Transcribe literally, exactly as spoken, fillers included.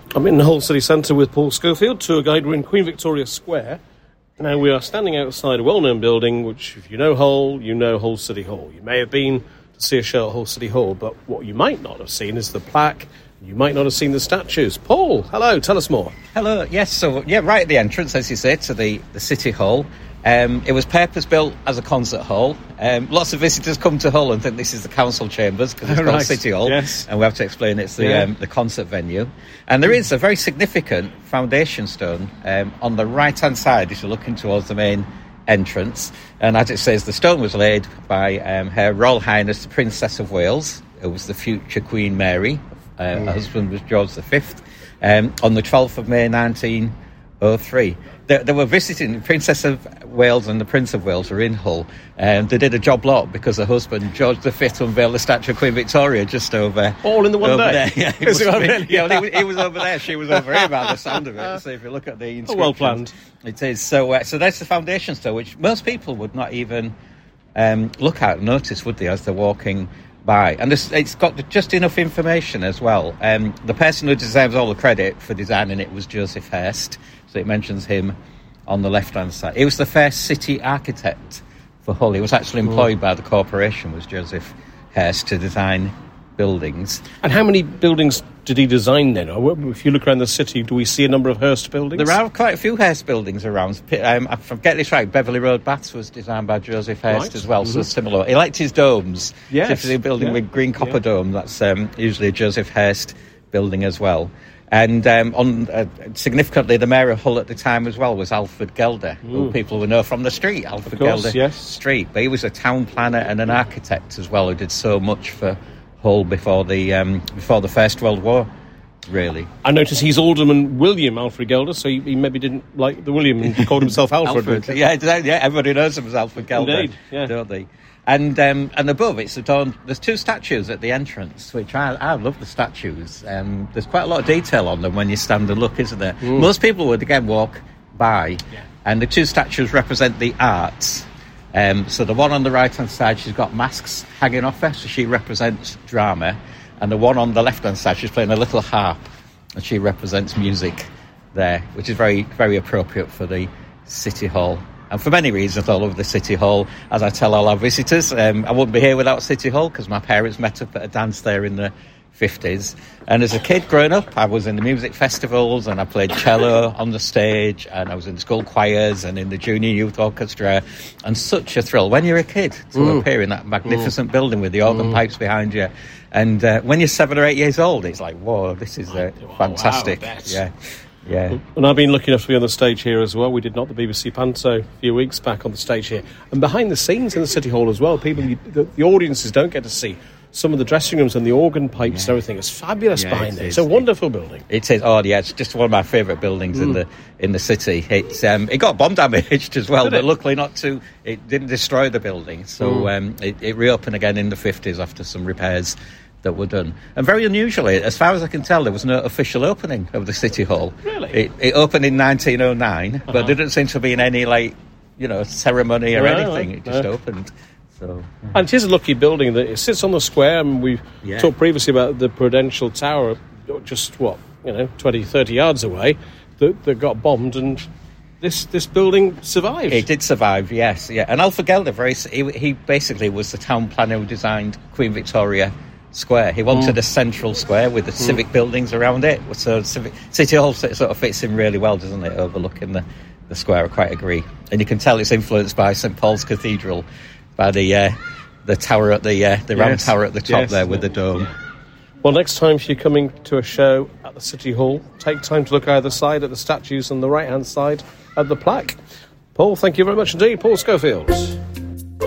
I'm in the Hull City Centre with Paul Schofield, tour guide. We're in Queen Victoria Square. Now, we are standing outside a well-known building, which, if you know Hull, you know Hull City Hall. You may have been to see a show at Hull City Hall, but what you might not have seen is the plaque. You might not have seen the statues. Paul, hello, tell us more. Hello, yes, so, yeah, right at the entrance, as you say, to the, the City Hall. Um, it was purpose-built as a concert hall. Um, lots of visitors come to Hull and think this is the council chambers because it's oh, called right. City Hall, yes. and we have to explain it's the yeah. um, the concert venue. And there is a very significant foundation stone um, on the right-hand side as you're looking towards the main entrance. And as it says, the stone was laid by um, Her Royal Highness the Princess of Wales, who was the future Queen Mary. Uh, mm. Her husband was George the Fifth, um, on the twelfth of May nineteen oh three. They, they were visiting, the Princess of Wales and the Prince of Wales were in Hull, and they did a job lot because her husband, George the Fifth, unveiled the statue of Queen Victoria just over... All in the one over day? There. Yeah, Is it really? yeah well, he, he was over there, she was over here by the sound of it. So if you look at the inscription... Oh, well planned. It is. So, uh, so that's the foundation stone, which most people would not even um, look at, notice, would they, as they're walking by. And this, it's got just enough information as well. Um, the person who deserves all the credit for designing it was Joseph Hurst. So it mentions him on the left-hand side. He was the first city architect for Hull. He was actually employed mm. by the corporation, was Joseph Hurst, to design buildings. And how many buildings did he design then? If you look around the city, do we see a number of Hurst buildings? There are quite a few Hurst buildings around. Um, if I get this right, Beverley Road Baths was designed by Joseph Hurst right. as well, mm-hmm. so similar. He liked his domes. Yes. So if there's a building yeah. with green copper yeah. dome, that's um, usually a Joseph Hurst building as well. And um, on uh, significantly, the mayor of Hull at the time as well was Alfred Gelder, mm. who people would know from the street, Alfred of course, Gelder yes. Street. But he was a town planner and an architect as well, who did so much for Hull before the um, before the First World War, really. I notice he's Alderman William Alfred Gelder, so he, he maybe didn't like the William and called himself Alfred. Alfred. Yeah, yeah, everybody knows him as Alfred Gelder, Indeed, yeah. don't they? And um, and above, it's adorned. There's two statues at the entrance, which I, I love the statues. Um, there's quite a lot of detail on them when you stand and look, isn't there? Mm. Most people would, again, walk by, yeah. and the two statues represent the arts. Um, so the one on the right-hand side, she's got masks hanging off her, so she represents drama. And the one on the left-hand side, she's playing a little harp, and she represents music there, which is very, very appropriate for the City Hall. And for many reasons, I love the City Hall. As I tell all our visitors, um, I wouldn't be here without City Hall because my parents met up at a dance there in the fifties. And as a kid growing up, I was in the music festivals and I played cello on the stage and I was in the school choirs and in the junior youth orchestra. And such a thrill when you're a kid to mm. appear in that magnificent mm. building with the organ mm. pipes behind you. And uh, when you're seven or eight years old, it's like, whoa, this is uh, oh, fantastic. Wow, yeah. Yeah. And I've been lucky enough to be on the stage here as well. We did not the B B C Panto a few weeks back on the stage here. And behind the scenes in the City Hall as well, people, you, the, the audiences don't get to see some of the dressing rooms and the organ pipes yeah. and everything. It's fabulous yeah, behind it there. It's a wonderful building. It is. Oh, yeah, it's just one of my favourite buildings mm. in the in the city. It's um, it got bomb damaged as well, did but it? luckily not too. It didn't destroy the building, so mm. um, it, it reopened again in the fifties after some repairs that were done. And very unusually, as far as I can tell, there was no official opening of the City Hall. Really? It, it opened in nineteen oh nine, uh-huh. but there didn't seem to be in any, like, you know, ceremony or no, anything. It just no. opened. So, yeah. And it is a lucky building that it sits on the square, and we've yeah. talked previously about the Prudential Tower, just, what, you know, twenty, thirty yards away, that, that got bombed, and this this building survived. It did survive, yes. yeah. And Alfred Gelder, very, he, he basically was the town planner who designed Queen Victoria Square. He wanted mm. a central square with the mm. civic buildings around it. So civic, City Hall sort of fits in really well, doesn't it, overlooking the, the square, I quite agree. And you can tell it's influenced by St Paul's Cathedral, by the uh, the tower at the uh, the yes. round tower at the top yes. there with the dome. Yeah. Well, next time if you're coming to a show at the City Hall, take time to look either side at the statues and the right-hand side at the plaque. Paul, thank you very much indeed. Paul Schofield.